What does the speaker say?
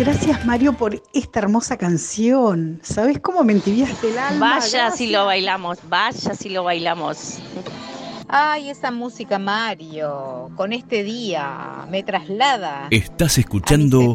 Gracias, Mario, por esta hermosa canción. ¿Sabés cómo me entibiaste el alma? Vaya si lo Gracias. bailamos, vaya si lo bailamos. Ay, esa música, Mario, con este día me traslada Estás a mi escuchando